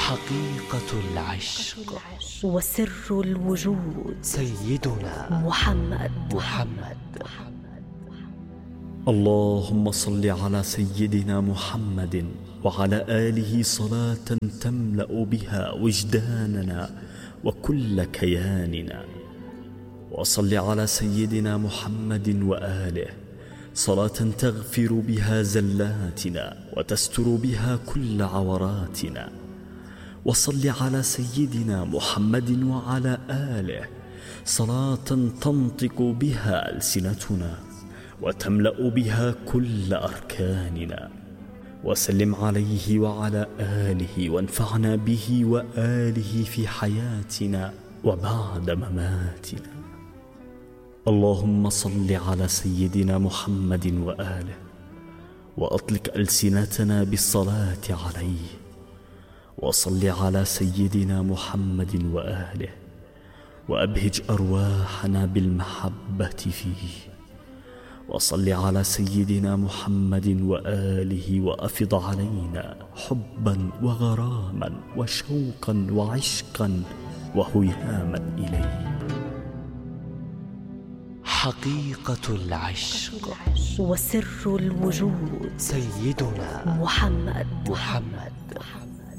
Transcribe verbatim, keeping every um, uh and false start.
حقيقة العشق وسر الوجود سيدنا محمد محمد. اللهم صل على سيدنا محمد وعلى آله صلاة تملأ بها وجداننا وكل كياننا. وصل على سيدنا محمد وآله صلاة تغفر بها زلاتنا وتستر بها كل عوراتنا. وصل على سيدنا محمد وعلى آله صلاة تنطق بها ألسنتنا وتملأ بها كل أركاننا. وسلم عليه وعلى آله وانفعنا به وآله في حياتنا وبعد مماتنا. اللهم صل على سيدنا محمد وآله وأطلق ألسنتنا بالصلاة عليه. وصل على سيدنا محمد وآله وأبهج أرواحنا بالمحبة فيه. وصل على سيدنا محمد وآله وأفض علينا حبا وغراما وشوقا وعشقا وهياما إليه. حقيقة العشق وسر الوجود سيدنا محمد محمد.